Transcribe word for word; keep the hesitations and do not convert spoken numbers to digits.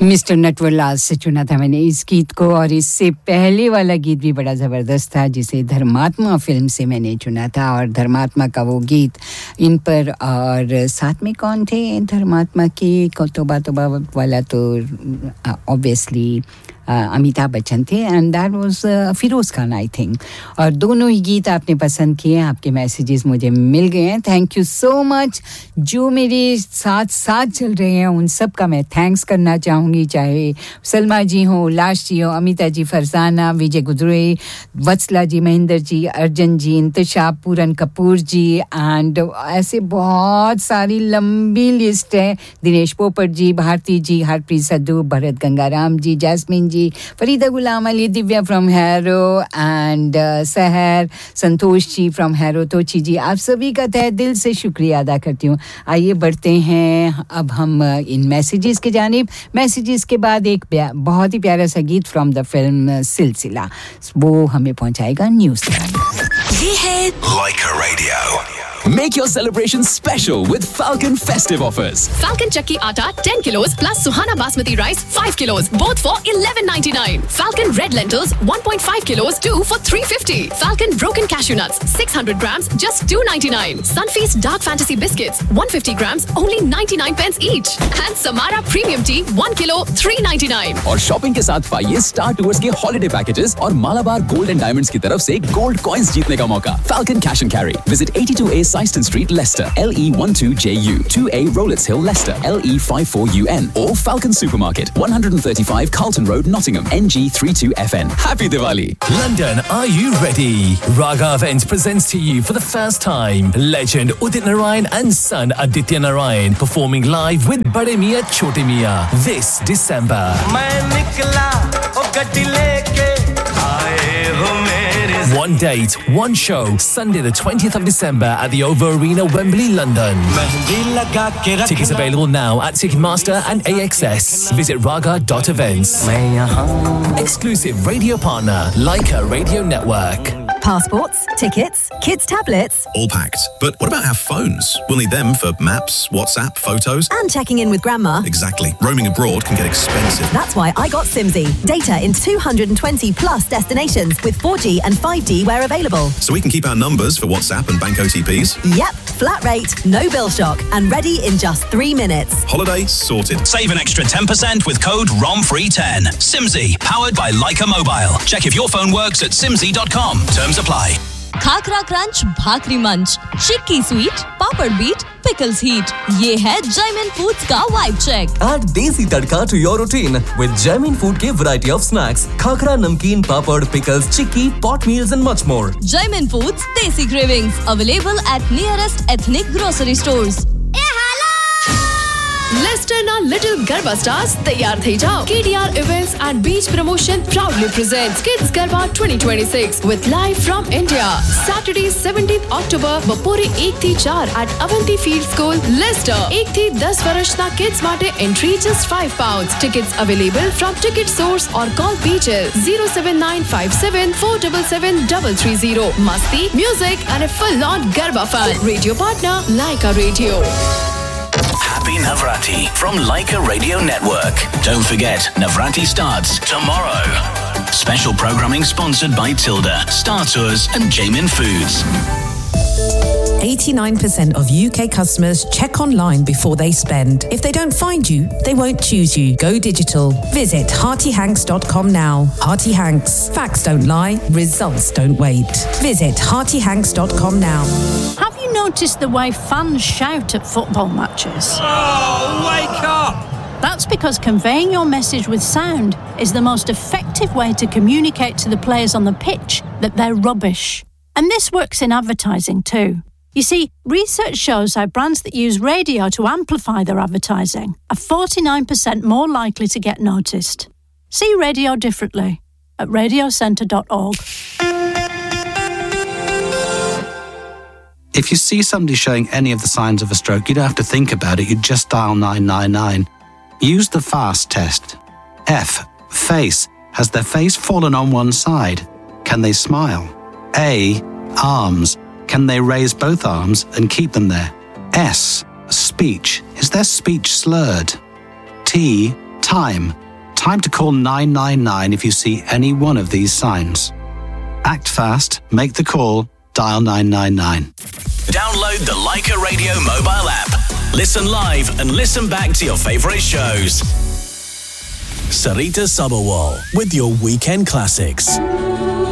Mister Natwarlal से चुना था मैंने इस गीत को और इससे पहले वाला गीत भी बड़ा ज़बरदस्त था जिसे धर्मात्मा फिल्म से मैंने चुना था और धर्मात्मा का वो गीत इन पर और साथ में कौन थे धर्मात्मा की तौबा तौबा वाला तो ऑब्वियसली अमिताभ बच्चन थे and that was Firoz Khan I think और दोनों ही गीत आपने पसंद किए आपके मैसेजेस मुझे मिल गए हैं थैंक यू सो मच जो मेरे साथ साथ चल रहे हैं उन सब का मैं थैंक्स करना चाहूँगी चाहे सलमा जी हो उल्लास जी हो अमिता जी फरजाना विजय गुजरे वत्सला जी महेंद्र जी अर्जन जी इंतशाब पूरन कपूर जी एंड ऐसे बहुत सारी लंबी लिस्ट है दिनेश पोपट जी भारती जी Harpreet सद्धू Bharat Gangaram ji jasmine ji Farida Ghulam Ali Divya from harrow and सहर संतोष जी फ्रॉम हैरो तोची जी आप सभी का तहे दिल से शुक्रिया अदा करती हूँ आइए बढ़ते हैं अब हम इन मैसेजेस के जानिब मैसेजेस के बाद एक बहुत ही प्यारा सा गीत फ्रॉम द फिल्म सिलसिला वो हमें पहुंचाएगा न्यूज़ ये है Laika Radio. Make your celebration special with Falcon festive offers. Falcon Chakki Atta ten kilos plus Suhana Basmati rice five kilos, both for eleven ninety-nine. Falcon Red Lentils one point five kilos, two for three fifty. Falcon Broken Cashew Nuts six hundred grams, just two ninety-nine. Sunfeast Dark Fantasy Biscuits one hundred fifty grams, only ninety-nine pence each. And Samara Premium Tea one kilo, three ninety-nine. और shopping के साथ पाइए star tours के holiday packages और Malabar gold and diamonds की तरफ से gold coins जीतने का मौका. Falcon Cash and Carry. Visit eighty-two A Syston Street, Leicester, L E twelve J U, two A Rowletts Hill, Leicester, L E fifty-four U N, or Falcon Supermarket, one thirty-five Carlton Road, Nottingham, N G thirty-two F N. Happy Diwali! London, are you ready? Raga Events presents to you for the first time legend Udit Narayan and son Aditya Narayan performing live with Bade Miyan Chote Miyan this December. One date, one show, Sunday the twentieth of December at the O V O Arena, Wembley, London. Tickets available now at Ticketmaster and A X S. Visit raga dot events. Exclusive radio partner, Laika Radio Network. Passports, tickets, kids' tablets. All packed. But what about our phones? We'll need them for maps, WhatsApp, photos. And checking in with grandma. Exactly. Roaming abroad can get expensive. That's why I got Simsy. Data in two hundred twenty plus destinations with four G and five G where available. So we can keep our numbers for WhatsApp and bank O T Ps? Yep. Flat rate, no bill shock, and ready in just three minutes. Holiday sorted. Save an extra ten percent with code R O M free ten. Simsy, powered by Laika Mobile. Check if your phone works at simsy dot com. Terms apply. Khakhra crunch, भाकरी मंच, चिक्की sweet, पापड़ beat, pickles heat. ये है Jaimin Foods का vibe check. Add desi tadka to your routine with Jaimin Food के variety of snacks, khakra, namkeen, papad, pickles, chikki, pot meals and much more. Jaimin Foods Desi Cravings available at nearest ethnic grocery stores. Leicester na Little Garba Stars तैयार थई जाओ. K D R Events and Beach Promotion proudly presents Kids Garba twenty twenty-six with live from India. Saturday seventeenth October બપોરે એક થી ચાર at Avanti Field School, Leicester. એક થી દસ વર્ષના kids માટે entry just five pounds. Tickets available from Ticket Source or call Beaches zero seven nine five seven four seven seven three three zero. Masti, music and a full-on Garba fun. Radio partner Laika Radio. Happy Navrati from Laika Radio Network. Don't forget, Navrati starts tomorrow. Special programming sponsored by Tilda, Star Tours and Jaimin Foods. eighty-nine percent of U K customers check online before they spend. If they don't find you, they won't choose you. Go digital. Visit hearty hanks dot com now. Hearty Hanks. Facts don't lie. Results don't wait. Visit hearty hanks dot com now. Have you noticed the way fans shout at football matches? Oh, wake up! That's because conveying your message with sound is the most effective way to communicate to the players on the pitch that they're rubbish. And this works in advertising too. You see, research shows how brands that use radio to amplify their advertising are forty-nine percent more likely to get noticed. See radio differently at radio centre dot org. If you see somebody showing any of the signs of a stroke, you don't have to think about it, you just dial nine nine nine. Use the FAST test. F. Face. Has their face fallen on one side? Can they smile? A. Arms. Can they raise both arms and keep them there? S. Speech. Is their speech slurred? T. Time. Time to call nine nine nine if you see any one of these signs. Act fast, make the call, dial nine nine nine. Download the Leica Radio mobile app. Listen live and listen back to your favorite shows. Sarita Sabharwal with your weekend classics.